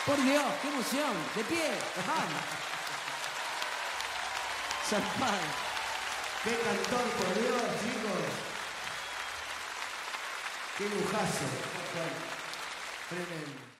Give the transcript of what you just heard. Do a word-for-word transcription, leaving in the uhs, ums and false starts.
Por Dios, qué emoción. De pie, vamos. Zarpado. Qué cantor, por Dios, chicos. Qué lujazo. Tremendo.